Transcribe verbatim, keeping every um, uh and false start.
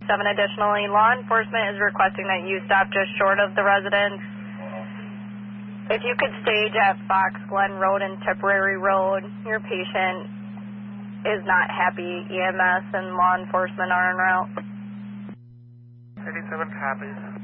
seven additionally, law enforcement is requesting that you stop just short of the residence. If you could stage at Fox Glen Road and Tipperary Road, your patient is not happy. E M S and law enforcement are en route. eighty-seven copies.